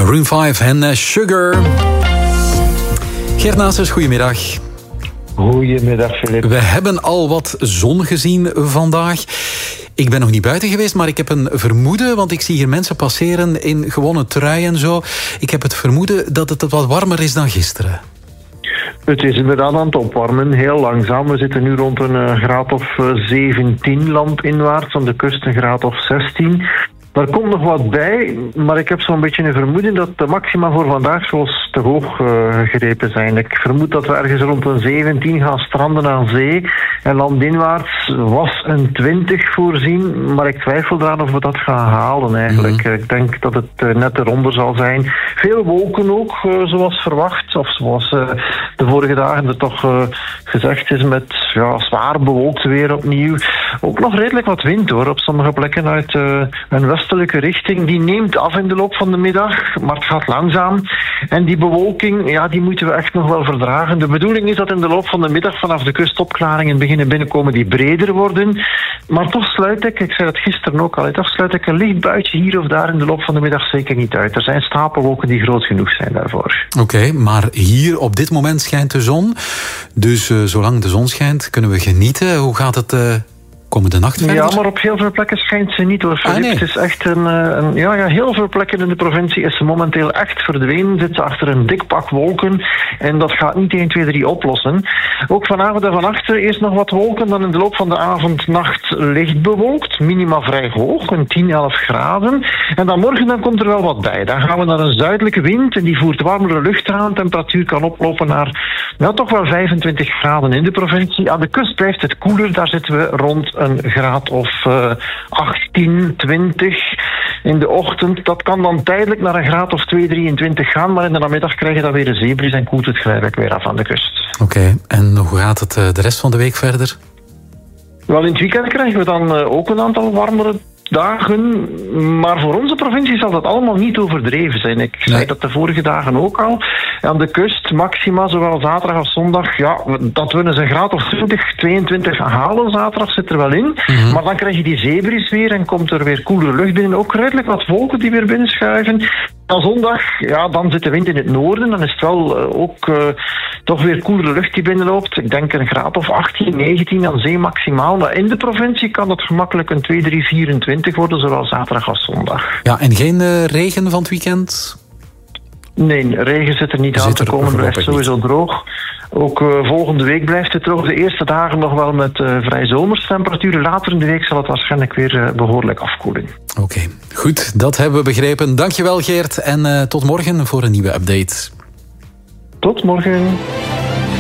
Maroon 5 en Sugar. Geert Naessers, goedemiddag. Goedemiddag, Filip. We hebben al wat zon gezien vandaag. Ik ben nog niet buiten geweest, maar ik heb een vermoeden, want ik zie hier mensen passeren in gewone trui en zo. Ik heb het vermoeden dat het wat warmer is dan gisteren. Het is inderdaad aan het opwarmen, heel langzaam. We zitten nu rond een graad of 17 landinwaarts, aan de kust een graad of 16. Daar komt nog wat bij, maar ik heb zo'n beetje een vermoeden dat de maxima voor vandaag zoals te hoog gegrepen zijn. Ik vermoed dat we ergens rond een 17 gaan stranden aan zee. En landinwaarts was een 20 voorzien, maar ik twijfel eraan of we dat gaan halen eigenlijk. Ik denk dat het net eronder zal zijn. Veel wolken ook, zoals verwacht, of zoals de vorige dagen er toch gezegd is, met zwaar bewolkt weer opnieuw. Ook nog redelijk wat wind hoor, op sommige plekken uit een westelijke richting. Die neemt af in de loop van de middag, maar het gaat langzaam. En die bewolking, ja, die moeten we echt nog wel verdragen. De bedoeling is dat in de loop van de middag vanaf de kust opklaringen beginnen binnenkomen die breder worden. Maar toch sluit ik zei dat gisteren ook al, toch sluit ik een licht buitje hier of daar in de loop van de middag zeker niet uit. Er zijn stapelwolken die groot genoeg zijn daarvoor. Oké, maar hier op dit moment schijnt de zon. Dus zolang de zon schijnt, kunnen we genieten. Hoe gaat het komende nacht verder? Ja, maar op heel veel plekken schijnt ze niet hoor, Filip. Nee. Het is echt heel veel plekken in de provincie is ze momenteel echt verdwenen. Zit ze achter een dik pak wolken. En dat gaat niet 1, 2, 3 oplossen. Ook vanavond en vannacht eerst nog wat wolken. Dan in de loop van de avond, nacht licht bewolkt. Minima vrij hoog, een 10, 11 graden. En dan morgen dan komt er wel wat bij. Dan gaan we naar een zuidelijke wind. En die voert warmere lucht aan. Temperatuur kan oplopen naar toch wel 25 graden in de provincie. Aan de kust blijft het koeler. Daar zitten we rond een graad of 18, 20 in de ochtend. Dat kan dan tijdelijk naar een graad of 2, 23 gaan, maar in de namiddag krijg je dan weer een zeebries en koelt het geleidelijk weer af aan de kust. Oké, en hoe gaat het de rest van de week verder? Wel, in het weekend krijgen we dan ook een aantal warmere dagen, maar voor onze provincie zal dat allemaal niet overdreven zijn. Ik zei dat de vorige dagen ook al. Aan de kust, maxima, zowel zaterdag als zondag, dat we eens een graad of 20, 22 halen. Zaterdag zit er wel in. Maar dan krijg je die zeebries weer en komt er weer koelere lucht binnen. Ook redelijk wat wolken die weer binnenschuiven. Dan zondag, dan zit de wind in het noorden. Dan is het wel ook toch weer koelere lucht die binnenloopt. Ik denk een graad of 18, 19 aan zee maximaal. Maar in de provincie kan dat gemakkelijk een 2, 3, 24 worden, zowel zaterdag als zondag. Ja, en geen regen van het weekend? Nee, regen zit er niet aan te komen. Het blijft sowieso droog. Ook volgende week blijft het droog. De eerste dagen nog wel met vrij zomerstemperaturen. Later in de week zal het waarschijnlijk weer behoorlijk afkoelen. Oké, goed. Dat hebben we begrepen. Dankjewel Geert en tot morgen voor een nieuwe update. Tot morgen.